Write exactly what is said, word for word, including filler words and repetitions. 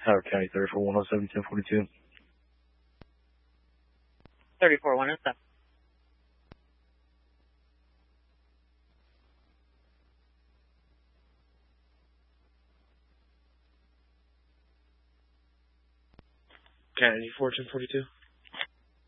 Howard County, thirty-four one oh seven, ten forty-two. thirty-four one oh seven. Kennedy, four ten forty-two.